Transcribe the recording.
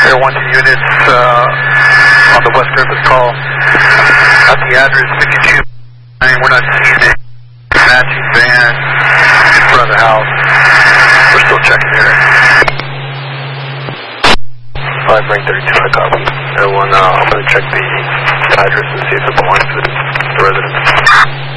Air 1 to units on the West River call. At the address 52. We're not seeing a matching van in front of the house. We're still checking there. 5 rank 32, I copy. Air 1, I'm going to check the address and see if it belongs to the residence.